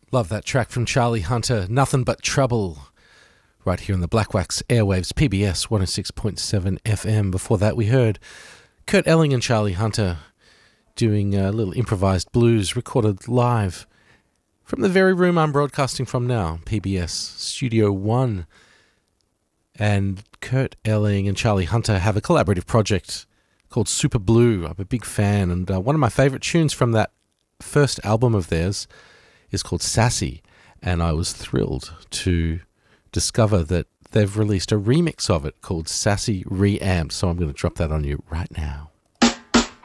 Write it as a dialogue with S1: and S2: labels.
S1: Love that track from Charlie Hunter, Nothing But Trouble, right here on the Black Wax Airwaves, PBS 106.7 FM. Before that, we heard Kurt Elling and Charlie Hunter doing a little improvised blues recorded live from the very room I'm broadcasting from now, PBS Studio One. And Kurt Elling and Charlie Hunter have a collaborative project called Super Blue. I'm a big fan, and one of my favourite tunes from that first album of theirs is called Sassy, and I was thrilled to discover that they've released a remix of it called Sassy Reamped, so I'm going to drop that on you right now.